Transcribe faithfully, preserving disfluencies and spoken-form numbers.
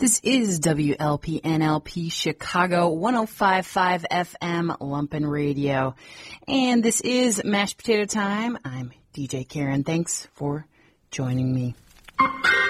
This is W L P N L P Chicago, one oh five point five F M, Lumpen Radio. And this is Mashed Potato Time. I'm D J Karen. Thanks for joining me.